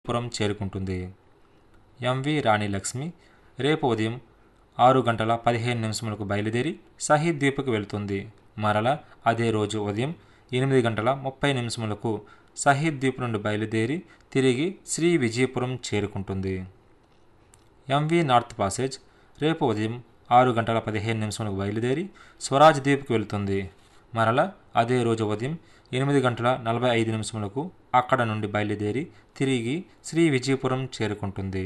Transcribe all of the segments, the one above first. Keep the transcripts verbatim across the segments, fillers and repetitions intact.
పురం చేరుకుంటుంది. ఎంవి రాణి లక్ష్మి రేపు ఉదయం ఆరు గంటల పదిహేను నిమిషములకు బయలుదేరి షహీద్ ద్వీప్కు వెళుతుంది. మరలా అదే రోజు ఉదయం ఎనిమిది గంటల ముప్పై నిమిషములకు షహీద్ ద్వీప్ నుండి బయలుదేరి తిరిగి శ్రీ విజయపురం చేరుకుంటుంది. ఎంవి నార్త్ పాసేజ్ రేపు ఉదయం ఆరు గంటల పదిహేను నిమిషములకు బయలుదేరి స్వరాజ్ ద్వీప్కి వెళుతుంది. మరలా అదే రోజు ఉదయం ఎనిమిది గంటల నలభై ఐదు నిమిషములకు అక్కడ నుండి బయలుదేరి తిరిగి శ్రీ విజయపురం చేరుకుంటుంది.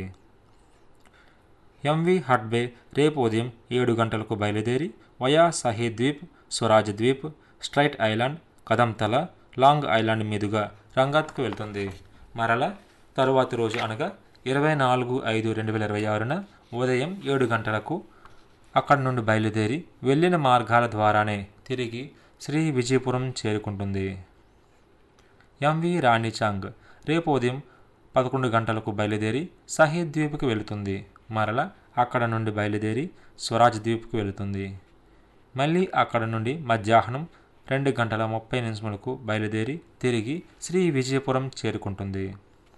ఎంవి హడ్బే రేపు ఉదయం ఏడు గంటలకు బయలుదేరి via Shaheed Dweep, Swaraj Dweep, straight island, కదంతల, long island మీదుగా రంగత్కు వెళ్తుంది. మరలా తరువాతి రోజు అనగా ఇరవై నాలుగు ఐదు రెండు వేల ఇరవై ఆరున ఉదయం ఏడు గంటలకు అక్కడి నుండి బయలుదేరి వెళ్ళిన మార్గాల ద్వారానే తిరిగి శ్రీ విజయపురం చేరుకుంటుంది. ఎంవి రాణిచాంగ్ రేపు ఉదయం పదకొండు గంటలకు బయలుదేరి షహీద్ ద్వీప్కి వెళుతుంది. మరలా అక్కడ నుండి బయలుదేరి స్వరాజ్ ద్వీప్కి వెళుతుంది. మళ్ళీ అక్కడ నుండి మధ్యాహ్నం రెండు గంటల ముప్పై నిమిషములకు బయలుదేరి తిరిగి శ్రీ విజయపురం చేరుకుంటుంది.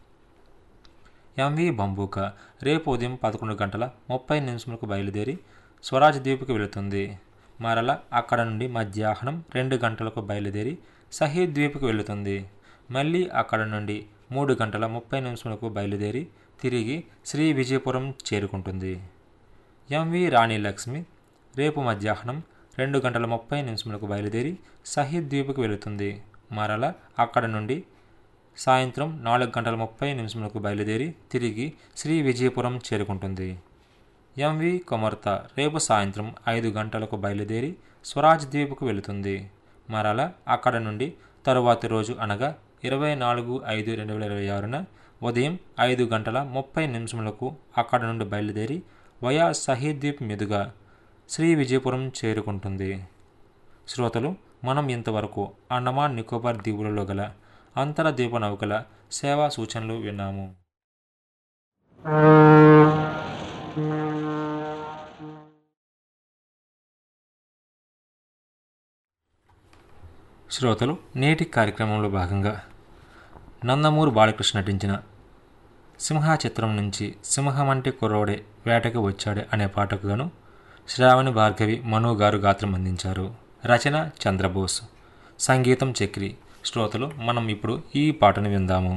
ఎంవి బంబూకా రేపు ఉదయం పదకొండు గంటల ముప్పై నిమిషములకు బయలుదేరి స్వరాజ్ ద్వీప్కి వెళుతుంది. మరలా అక్కడ నుండి మధ్యాహ్నం రెండు గంటలకు బయలుదేరి షహీద్ ద్వీప్కి వెళుతుంది. మళ్ళీ అక్కడ నుండి మూడు గంటల ముప్పై నిమిషములకు బయలుదేరి తిరిగి శ్రీ విజయపురం చేరుకుంటుంది. ఎంవి రాణి లక్ష్మి రేపు మధ్యాహ్నం రెండు గంటల ముప్పై నిమిషములకు బయలుదేరి షహీద్ ద్వీప్కి వెళుతుంది. మరలా అక్కడ నుండి సాయంత్రం నాలుగు గంటల ముప్పై నిమిషములకు బయలుదేరి తిరిగి శ్రీ విజయపురం చేరుకుంటుంది. ఎంవి కొమర్తా రేపు సాయంత్రం ఐదు గంటలకు బయలుదేరి స్వరాజ్ ద్వీప్కు వెళుతుంది. మరలా అక్కడ నుండి తరువాతి రోజు అనగా ఇరవై నాలుగు ఐదు రెండు వేల ఇరవై ఆరున ఉదయం ఐదు గంటల ముప్పై నిమిషములకు అక్కడ నుండి బయలుదేరి వయా షహీద్ ద్వీప్ మీదుగా శ్రీ విజయపురం చేరుకుంటుంది. శ్రోతలు, మనం ఇంతవరకు అండమాన్ నికోబార్ దీవులలో గల అంతర ద్వీప నౌకల సేవా సూచనలు విన్నాము. శ్రోతలు, నేటి కార్యక్రమంలో భాగంగా నందమూరి బాలకృష్ణ నటించిన సింహ చిత్రం నుంచి సింహమంటి కుర్రోడే వేటకి వచ్చాడే అనే పాటకు గాను శ్రావణి భార్గవి మను గారు గాత్రం అందించారు. రచన చంద్రబోస్, సంగీతం చక్రి. శ్రోతలు, మనం ఇప్పుడు ఈ పాటను విందాము.